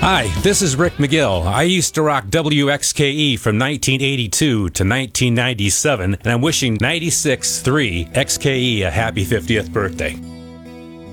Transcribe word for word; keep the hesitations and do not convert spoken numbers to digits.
Hi, this is Rick McGill. I used to rock W X K E from nineteen eighty-two to nineteen ninety-seven, and I'm wishing ninety-six point three X K E a happy fiftieth birthday.